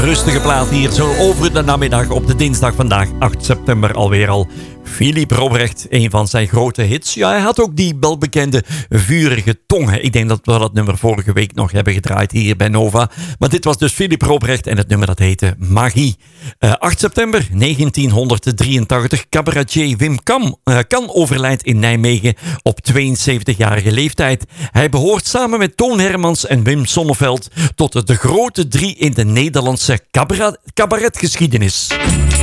Rustige plaat hier zo over de namiddag op de dinsdag vandaag 8 september alweer al. Philippe Robrecht, een van zijn grote hits. Ja, hij had ook die welbekende Vurige Tongen. Ik denk dat we dat nummer vorige week nog hebben gedraaid hier bij Nova. Maar dit was dus Philippe Robrecht en het nummer dat heette Magie. 8 september 1983. Cabaretier Wim Kan overlijdt in Nijmegen op 72-jarige leeftijd. Hij behoort samen met Toon Hermans en Wim Sonneveld tot de grote drie in de Nederlandse cabaretgeschiedenis.